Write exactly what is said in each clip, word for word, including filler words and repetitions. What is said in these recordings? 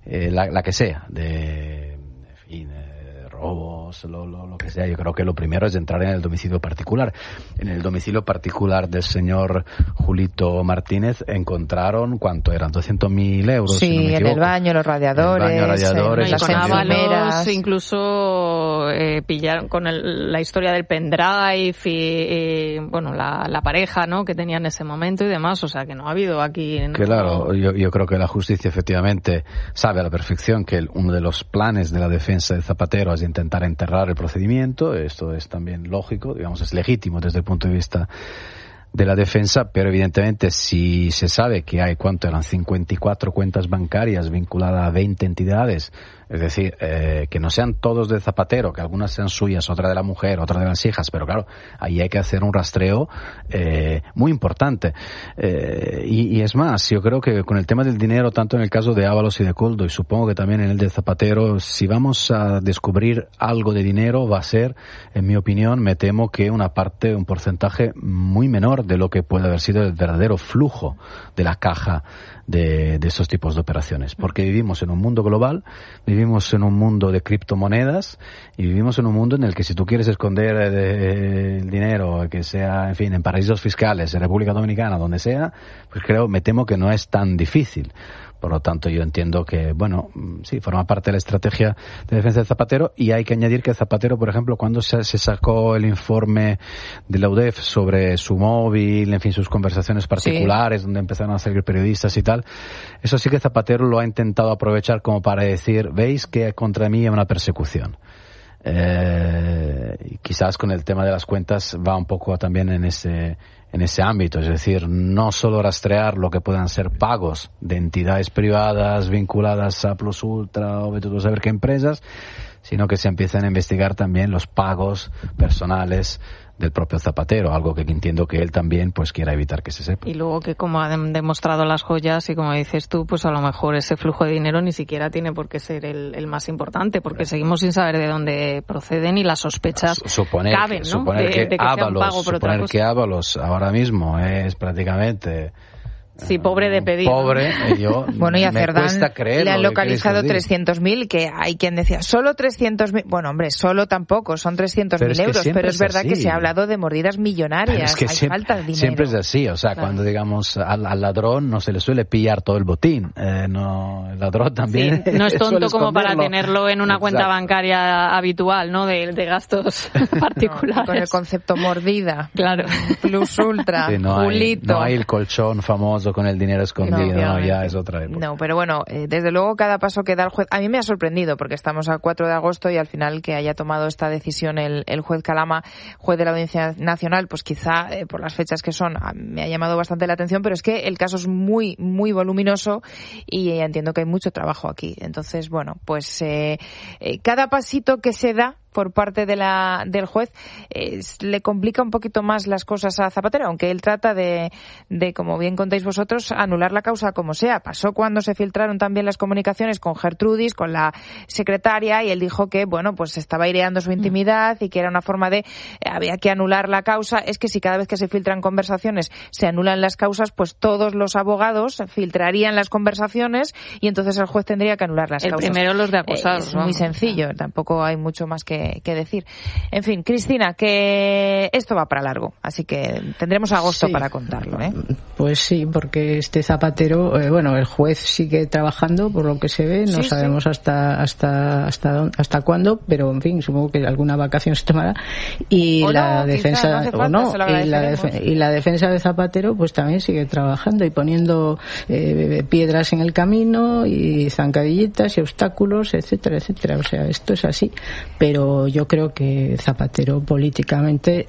eh, la, la que sea, de, en fin, eh, robos, lo, lo, lo que sea. Yo creo que lo primero es entrar en el domicilio particular. En el domicilio particular del señor Julito Martínez encontraron, ¿cuánto eran? doscientos mil euros. Sí, si no me en equivoco. el baño, los radiadores, el baño, radiadores en las con enfermeras. Incluso eh, pillaron con el, la historia del pendrive y, y bueno, la, la pareja, ¿no?, que tenía en ese momento y demás. O sea, que no ha habido aquí... No, claro, yo, yo creo que la justicia efectivamente sabe a la perfección que el, uno de los planes de la defensa de Zapatero es intentar enterrar el procedimiento. Esto es también lógico, digamos, es legítimo desde el punto de vista de la defensa, pero evidentemente si se sabe que hay, ¿cuánto eran? cincuenta y cuatro cuentas bancarias vinculadas a veinte entidades, es decir, eh, que no sean todos de Zapatero, que algunas sean suyas, otra de la mujer, otra de las hijas, pero claro, ahí hay que hacer un rastreo eh, muy importante. Eh, y, y es más, yo creo que con el tema del dinero, tanto en el caso de Ábalos y de Koldo, y supongo que también en el de Zapatero, si vamos a descubrir algo de dinero, va a ser, en mi opinión, me temo que una parte, un porcentaje muy menor de lo que puede haber sido el verdadero flujo de la caja de, de estos tipos de operaciones. Porque vivimos en un mundo global, vivimos en un mundo de criptomonedas y vivimos en un mundo en el que si tú quieres esconder eh, el dinero, que sea, en fin, en paraísos fiscales, en República Dominicana, donde sea, pues creo, me temo que no es tan difícil. Por lo tanto, yo entiendo que, bueno, sí, forma parte de la estrategia de defensa de Zapatero, y hay que añadir que Zapatero, por ejemplo, cuando se, se sacó el informe de la U D E F sobre su móvil, en fin, sus conversaciones particulares, sí, donde empezaron a salir periodistas y tal, eso sí que Zapatero lo ha intentado aprovechar como para decir, veis que contra mí hay una persecución. Eh, quizás con el tema de las cuentas va un poco también en ese en ese ámbito, es decir, no solo rastrear lo que puedan ser pagos de entidades privadas vinculadas a Plus Ultra o de todo saber qué empresas, sino que se empiezan a investigar también los pagos personales del propio Zapatero, algo que entiendo que él también pues quiera evitar que se sepa. Y luego que, como han demostrado las joyas y como dices tú, pues a lo mejor ese flujo de dinero ni siquiera tiene por qué ser el, el más importante, porque seguimos sin saber de dónde proceden y las sospechas suponer, caben, ¿no? Suponer de, que, de que Ábalos, sea un pago por suponer otra cosa. que Ábalos ahora mismo es prácticamente... Sí, pobre de pedir. Pobre, ¿no? yo bueno, y a me Cerdán cuesta creerlo, le han localizado que trescientos mil, que hay quien decía, solo trescientos mil. Bueno, hombre, solo tampoco, son trescientos mil euros, pero es, es verdad que se ha hablado de mordidas millonarias, pero es que hay siempre, falta de dinero. Siempre es así, o sea, claro, cuando digamos al, al ladrón no se le suele pillar todo el botín, eh, no, el ladrón también... Sí, no es tonto como para tenerlo en una cuenta Exacto. bancaria habitual, ¿no?, de, de gastos particulares. No, con el concepto mordida, claro, Plus Ultra, sí, no Julito. Hay, no hay el colchón famoso con el dinero escondido. No, no, ya es otra época. No, pero bueno, eh, desde luego cada paso que da el juez, a mí me ha sorprendido porque estamos a cuatro de agosto y al final que haya tomado esta decisión el, el juez Calama, juez de la Audiencia Nacional, pues quizá eh, por las fechas que son me ha llamado bastante la atención, pero es que el caso es muy, muy voluminoso y eh, entiendo que hay mucho trabajo aquí. Entonces, bueno, pues eh, eh, cada pasito que se da por parte de la del juez eh, le complica un poquito más las cosas a Zapatero, aunque él trata de, de, como bien contáis vosotros, anular la causa como sea. Pasó cuando se filtraron también las comunicaciones con Gertrudis, con la secretaria, y él dijo que, bueno, pues estaba aireando su intimidad y que era una forma de, eh, había que anular la causa. Es que si cada vez que se filtran conversaciones se anulan las causas, pues todos los abogados filtrarían las conversaciones y entonces el juez tendría que anular las el causas. Primero los de acusados. Eh, es vamos. muy sencillo, tampoco hay mucho más que que decir. En fin, Cristina, que esto va para largo, así que tendremos agosto sí. para contarlo, ¿eh? Pues sí, porque este Zapatero, eh, bueno, el juez sigue trabajando por lo que se ve, no sí, sabemos sí. hasta hasta hasta hasta cuándo, pero en fin, supongo que alguna vacación se tomará y o la no, defensa quizá, no hace falta, o no se lo y la, def- y la defensa de Zapatero pues también sigue trabajando y poniendo eh, piedras en el camino y zancadillitas y obstáculos, etcétera, etcétera. O sea, esto es así, pero yo creo que Zapatero políticamente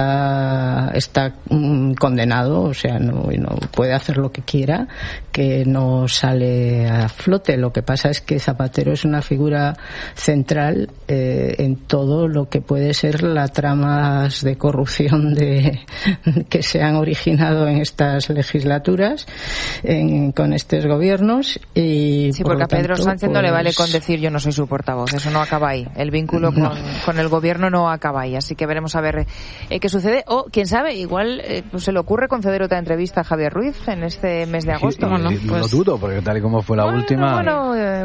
está está mm, condenado, o sea, no, no puede hacer lo que quiera, que no sale a flote. Lo que pasa es que Zapatero es una figura central eh, en todo lo que puede ser las tramas de corrupción de que se han originado en estas legislaturas, en, con estos gobiernos. Y sí, por porque a Pedro tanto, Sánchez pues, no le vale con decir yo no soy su portavoz, eso no acaba ahí. El vínculo con, no. con el gobierno no acaba ahí, así que veremos a ver eh, qué sucede. O, quién sabe, igual eh, pues se le ocurre conceder otra entrevista a Javier Ruiz en este mes de agosto. Sí, ¿no? no Pues, lo dudo, porque tal y como fue la bueno, última... Bueno, eh,